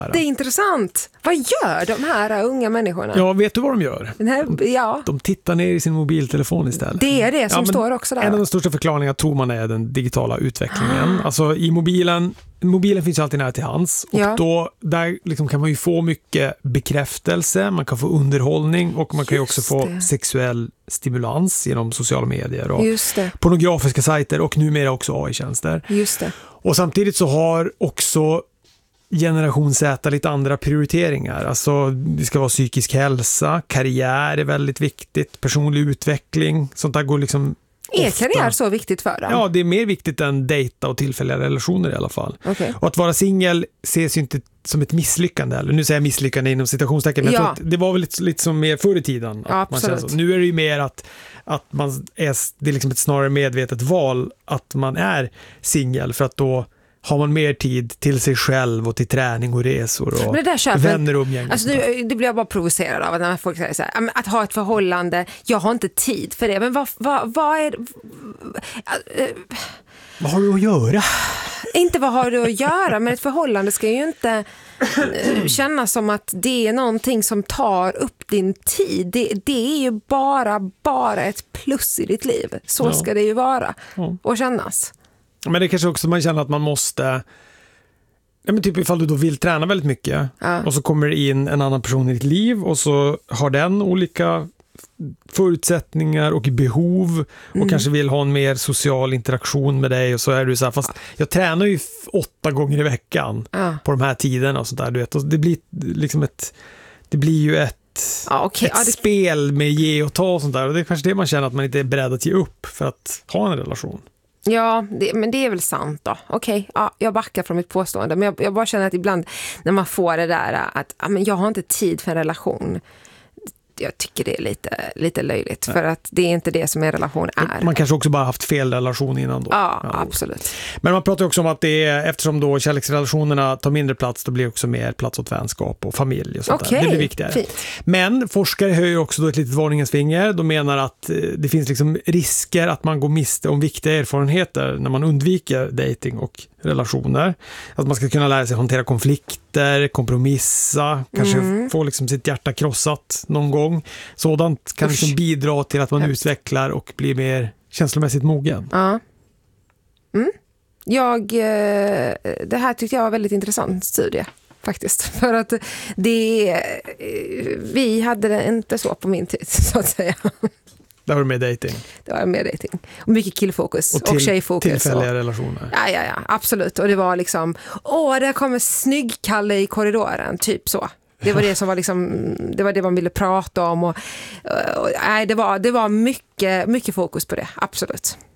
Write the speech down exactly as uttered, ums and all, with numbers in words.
Det är intressant. Vad gör de här unga människorna? Ja, vet du vad de gör? Den här, ja. De tittar ner i sin mobiltelefon istället. Det är det som ja, står också där. En av de största förklaringarna tror man är den digitala utvecklingen. Ah. Alltså i mobilen, mobilen finns ju alltid nära till hands. Och ja. då där liksom kan man ju få mycket bekräftelse, man kan få underhållning och man kan ju också få det. sexuell stimulans genom sociala medier och pornografiska sajter och numera också A I-tjänster. Just det. Och samtidigt så har också generation Z lite andra prioriteringar. Alltså det ska vara psykisk hälsa, karriär är väldigt viktigt, personlig utveckling, sånt där går liksom Är ofta. karriär så viktigt för dem? Ja, det är mer viktigt än dejta och tillfälliga relationer i alla fall. Okay. Och att vara singel ses ju inte som ett misslyckande eller nu säger jag misslyckande inom citationstecken, men ja. jag tror att det var väl lite, lite som mer förr i tiden. Ja, att man känner så. Nu är det ju mer att, att man är, det är liksom ett snarare medvetet val att man är singel för att då har man mer tid till sig själv och till träning och resor och men det där köper, vänner och umgänge. Alltså nu, det blir jag bara provocerad av när folk säger så här, att ha ett förhållande, jag har inte tid för det. Men vad, vad, vad är... Äh, vad har du att göra? Inte vad har du att göra, men ett förhållande ska ju inte äh, kännas som att det är någonting som tar upp din tid. Det, det är ju bara, bara ett plus i ditt liv. Så ja. ska det ju vara ja. och kännas. Men det är kanske också man känner att man måste, ja men typ ifall du då vill träna väldigt mycket ja. och så kommer det in en annan person i ditt liv och så har den olika förutsättningar och behov och mm. kanske vill ha en mer social interaktion med dig och så är du så här, fast jag tränar ju åtta gånger i veckan ja. på de här tiderna och sånt där, du vet, och det blir liksom ett, det blir ju ett Ja, okay. ett ja, det... spel med ge och ta och sånt där och det är kanske det man känner att man inte är beredd att ge upp för att ha en relation. Ja, det, men det är väl sant då. Okej, okay, ja, jag backar från mitt påstående. Men jag, jag bara känner att ibland när man får det där att ja, men jag har inte tid för en relation. Jag tycker det är lite, lite löjligt. Nej. För att det är inte det som en relation är. Man kanske också bara haft fel relation innan då. Ja, ja, absolut. Men man pratar också om att det är, eftersom då kärleksrelationerna tar mindre plats, då blir det också mer plats åt vänskap och familj och sånt okay, där. Det blir viktigare. Fint. Men forskare höjer också då ett litet varningens finger. De menar att det finns liksom risker att man går miste om viktiga erfarenheter när man undviker dating och relationer. Att man ska kunna lära sig hantera konflikter, kompromissa, kanske mm. få liksom sitt hjärta krossat någon gång. Sådant kan liksom bidra till att man Hemskt. utvecklar och blir mer känslomässigt mogen. Ja. Mm. Jag, det här tyckte jag var väldigt intressant studie faktiskt. För att det, vi hade det inte så på min tid så att säga. Det var mer dating. Det var mer dating. Och mycket killfokus och, till, och tjejfokus. Tillfälliga och, relationer. Ja, ja, ja, absolut. Och det var liksom, åh, där kommer snygg Kalle i korridoren, typ så. Det var det som var liksom, det var det man ville prata om och, och nej, det var det var mycket mycket fokus på det, absolut.